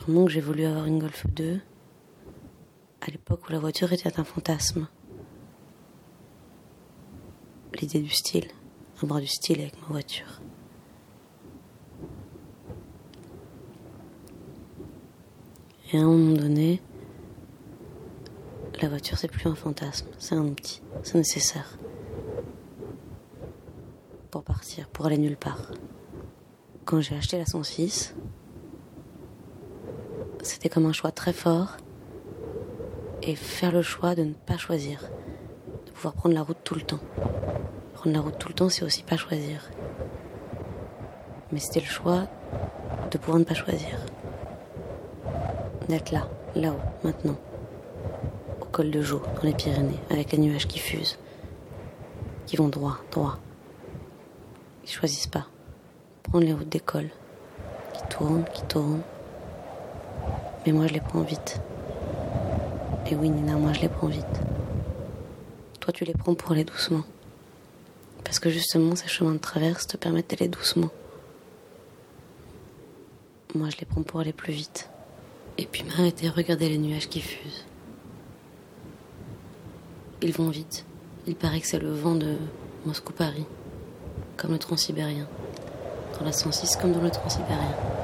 moment que j'ai voulu avoir une Golf 2, à l'époque où la voiture était un fantasme. L'idée du style, avoir du style avec ma voiture. Et à un moment donné, la voiture c'est plus un fantasme, c'est un outil, c'est nécessaire. Pour partir, pour aller nulle part. Quand j'ai acheté la 106, c'était comme un choix très fort. Et faire le choix de ne pas choisir. De pouvoir prendre la route tout le temps. Prendre la route tout le temps, c'est aussi pas choisir. Mais c'était le choix de pouvoir ne pas choisir. D'être là, là-haut, maintenant. Au col de Jaux, dans les Pyrénées, avec les nuages qui fusent. Qui vont droit, droit. Ils choisissent pas. Prendre les routes d'école. Qui tournent. Mais moi, je les prends vite. Et oui, Nina, moi, je les prends vite. Toi, tu les prends pour aller doucement. Parce que justement, ces chemins de traverse te permettent d'aller doucement. Moi, je les prends pour aller plus vite. Et puis m'arrêter, regarder les nuages qui fusent. Ils vont vite. Il paraît que c'est le vent de Moscou-Paris. Comme le transsibérien. Dans la 106 comme dans le transsibérien.